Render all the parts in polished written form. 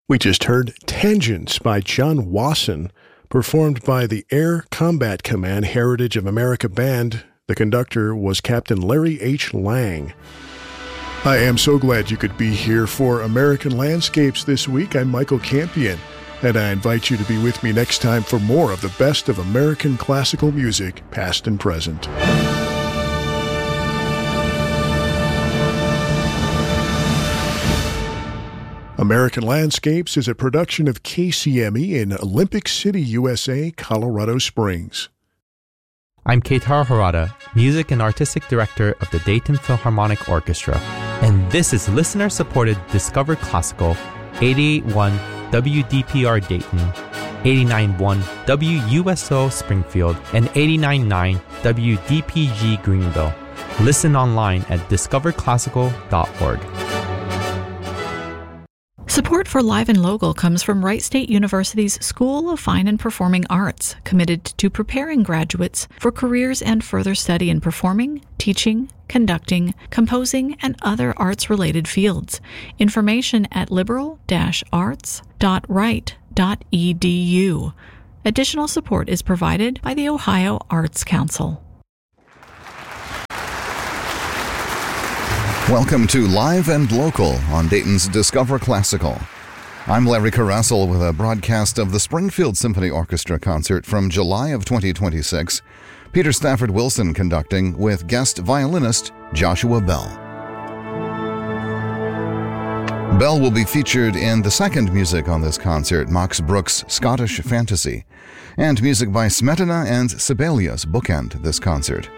We just heard Tangents by John Wasson, performed by the Air Combat Command Heritage of America Band. The conductor was Captain Larry H. Lang. I am so glad you could be here for American Landscapes this week. I'm Michael Campion, and I invite you to be with me next time for more of the best of American classical music, past and present. American Landscapes is a production of KCME in Olympic City, USA, Colorado Springs. I'm Keitaro Harada, Music and Artistic Director of the Dayton Philharmonic Orchestra, and this is listener-supported Discover Classical, 88.1 WDPR Dayton, 89.1 WUSO Springfield, and 89.9 WDPG Greenville. Listen online at discoverclassical.org. Support for Live and Local comes from Wright State University's School of Fine and Performing Arts, committed to preparing graduates for careers and further study in performing, teaching, conducting, composing, and other arts-related fields. Information at liberal-arts.wright.edu. Additional support is provided by the Ohio Arts Council. Welcome to Live and Local on Dayton's Discover Classical. I'm Larry Carasel with a broadcast of the Springfield Symphony Orchestra concert from July of 2026. Peter Stafford Wilson conducting with guest violinist Joshua Bell. Bell will be featured in the second music on this concert, Max Bruch's Scottish Fantasy, and music by Smetana and Sibelius bookend this concert.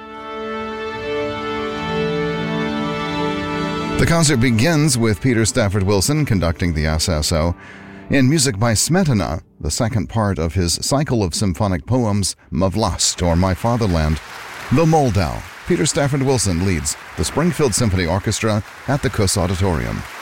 The concert begins with Peter Stafford Wilson conducting the SSO. In music by Smetana, the second part of his cycle of symphonic poems, Mavlast, or My Fatherland, the Moldau. Peter Stafford Wilson leads the Springfield Symphony Orchestra at the Kuss Auditorium.